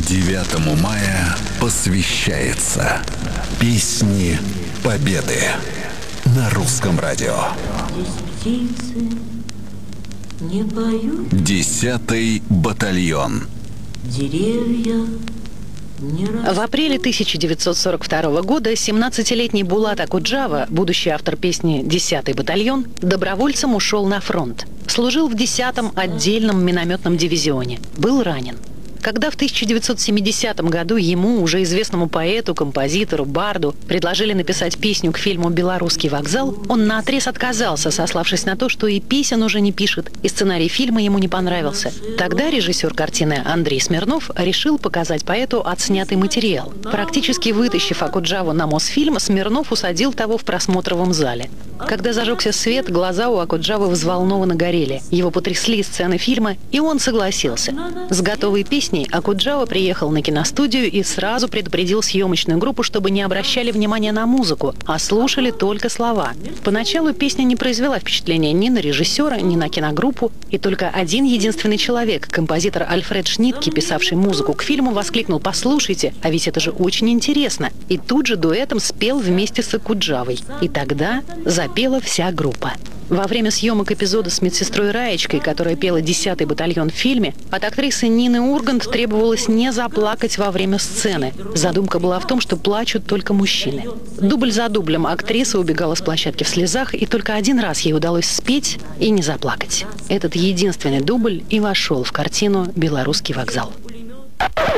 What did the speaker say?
9 мая посвящается Песни Победы на Русском радио. Птицы не поют, 10-й батальон. деревья не растут. В апреле 1942 года 17-летний Булат Акуджава, будущий автор песни «10-й батальон», добровольцем ушел на фронт. Служил в 10-м отдельном минометном дивизионе. Был ранен. Когда в 1970 году ему, уже известному поэту, композитору, барду, предложили написать песню к фильму «Белорусский вокзал», он наотрез отказался, сославшись на то, что и песен уже не пишет, и сценарий фильма ему не понравился. Тогда режиссер картины Андрей Смирнов решил показать поэту отснятый материал. Практически вытащив Акуджаву на Мосфильм, Смирнов усадил того в просмотровом зале. Когда зажегся свет, глаза у Акуджавы взволнованно горели. Его потрясли сцены фильма, и он согласился. С готовой песней Акуджава приехал на киностудию и сразу предупредил съемочную группу, чтобы не обращали внимания на музыку, а слушали только слова. Поначалу песня не произвела впечатления ни на режиссера, ни на киногруппу, и только один единственный человек, композитор Альфред Шнитке, писавший музыку к фильму, воскликнул: «Послушайте, а ведь это же очень интересно!» И тут же дуэтом спел вместе с Акуджавой. И тогда запела вся группа. Во время съемок эпизода с медсестрой Раечкой, которая пела «10-й батальон» в фильме, от актрисы Нины Ургант требовалось не заплакать во время сцены. Задумка была в том, что плачут только мужчины. Дубль за дублем актриса убегала с площадки в слезах, и только один раз ей удалось спеть и не заплакать. Этот единственный дубль и вошел в картину «Белорусский вокзал».